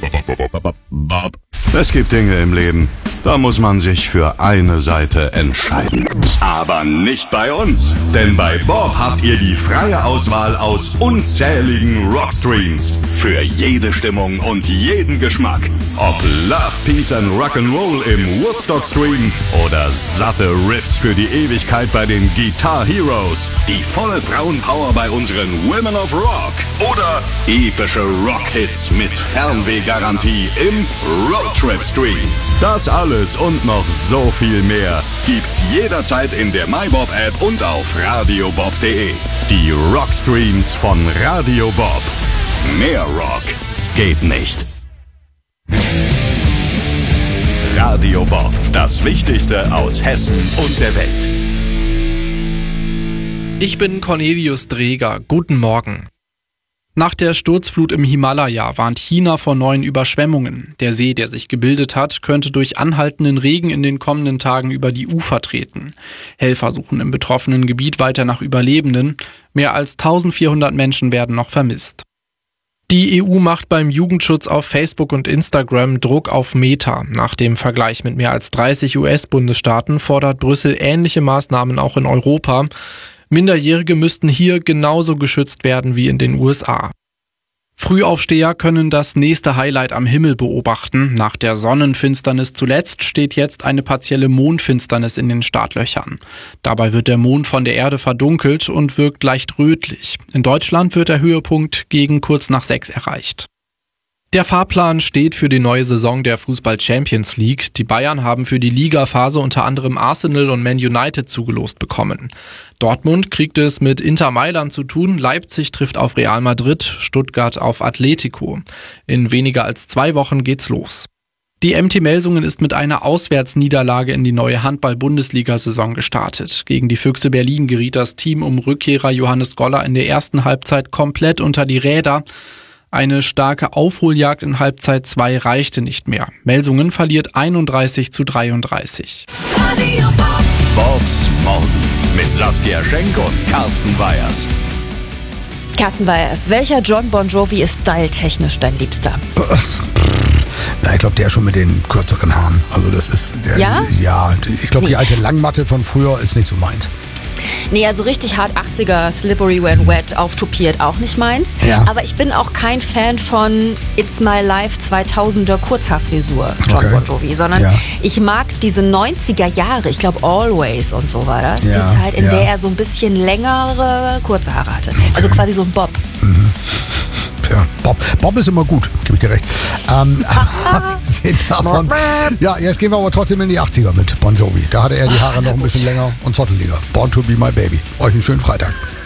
Bob. Es gibt Dinge im Leben, da muss man sich für eine Seite entscheiden. Aber nicht bei uns, denn bei Bob habt ihr die freie Auswahl aus unzähligen Rockstreams. Für jede Stimmung und jeden Geschmack. Ob Love, Peace and Rock'n'Roll im Woodstock-Stream oder satte Riffs für die Ewigkeit bei den Guitar Heroes. Die volle Frauenpower bei unseren Women of Rock. Oder epische Rockhits mit Fernwehgarantie im Roadtrip-Stream. Das alles und noch so viel mehr gibt's jederzeit in der MyBob-App und auf radiobob.de. Die Rockstreams von Radio Bob. Mehr Rock geht nicht. Radio Bob, das Wichtigste aus Hessen und der Welt. Ich bin Cornelius Dreger. Guten Morgen. Nach der Sturzflut im Himalaya warnt China vor neuen Überschwemmungen. Der See, der sich gebildet hat, könnte durch anhaltenden Regen in den kommenden Tagen über die Ufer treten. Helfer suchen im betroffenen Gebiet weiter nach Überlebenden. Mehr als 1400 Menschen werden noch vermisst. Die EU macht beim Jugendschutz auf Facebook und Instagram Druck auf Meta. Nach dem Vergleich mit mehr als 30 US-Bundesstaaten fordert Brüssel ähnliche Maßnahmen auch in Europa. Minderjährige müssten hier genauso geschützt werden wie in den USA. Frühaufsteher können das nächste Highlight am Himmel beobachten. Nach der Sonnenfinsternis zuletzt steht jetzt eine partielle Mondfinsternis in den Startlöchern. Dabei wird der Mond von der Erde verdunkelt und wirkt leicht rötlich. In Deutschland wird der Höhepunkt gegen kurz nach 6 erreicht. Der Fahrplan steht für die neue Saison der Fußball-Champions League. Die Bayern haben für die Ligaphase unter anderem Arsenal und Man United zugelost bekommen. Dortmund kriegt es mit Inter Mailand zu tun, Leipzig trifft auf Real Madrid, Stuttgart auf Atletico. In weniger als 2 Wochen geht's los. Die MT Melsungen ist mit einer Auswärtsniederlage in die neue Handball-Bundesliga-Saison gestartet. Gegen die Füchse Berlin geriet das Team um Rückkehrer Johannes Goller in der ersten Halbzeit komplett unter die Räder. Eine starke Aufholjagd in Halbzeit 2 reichte nicht mehr. Melsungen verliert 31:33. Bobs Morgen mit Saskia Schenk und Carsten Weyers. Carsten Weyers, welcher John Bon Jovi ist styletechnisch dein Liebster? Na, ich glaube, der schon mit den kürzeren Haaren. Also das ist der. Ja? Ja, ich glaube, die alte Langmatte von früher ist nicht so meins. Nee, also richtig hart 80er, Slippery When Wet, auftupiert auch nicht meins. Ja. Aber ich bin auch kein Fan von It's My Life 2000er Kurzhaarfrisur, John Bon Jovi, sondern ich mag diese 90er Jahre, ich glaube Always und so war das, die Zeit, in der er so ein bisschen längere kurze Haare hatte. Also quasi so ein Bob. Mhm. Ja, Bob ist immer gut, gebe ich dir recht. Davon, ja, jetzt gehen wir aber trotzdem in die 80er mit Bon Jovi. Da hatte er die Haare noch ein bisschen länger und zotteliger. Born to be my baby. Euch einen schönen Freitag.